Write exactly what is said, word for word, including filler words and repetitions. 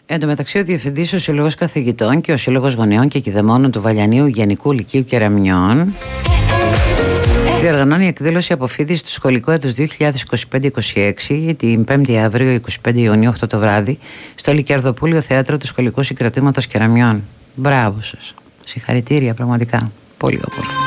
Εν τω μεταξύ, ο Διευθυντής, ο Σύλλογος Καθηγητών και ο Σύλλογος Γονέων και Κηδεμόνων του Βαλιανίου Γενικού Λυκείου Κεραμιών διοργανώνει εκδήλωση αποφοίτησης του σχολικού έτους δύο χιλιάδες είκοσι πέντε είκοσι έξι την πέμπτη αύριο είκοσι πέντε Ιουνίου οκτώ το βράδυ στο Λυκερδοπούλιο Θέατρο του Σχολικού Συγκρατήματος Κεραμιών. Μπράβο σας. Συγχαρητήρια, πραγματικά. Πολύ όμορφο.